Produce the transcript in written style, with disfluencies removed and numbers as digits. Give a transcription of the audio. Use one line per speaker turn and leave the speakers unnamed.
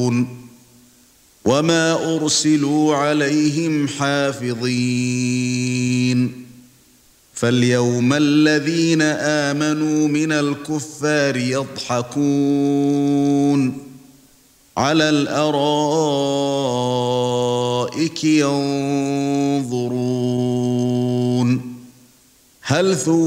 وما أرسلوا عليهم حافظين فاليوم الذين آمنوا من الكفار يضحكون على الأرائك ينظرون هل